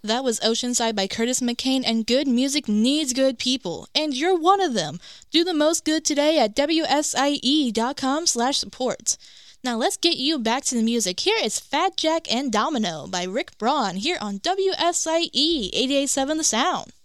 That was Oceanside by Curtis McCain, and good music needs good people, and you're one of them. Do the most good today at WSIE.com/support. Now let's get you back to the music. Here is Fat Jack and Domino by Rick Braun here on WSIE 88.7 The Sound.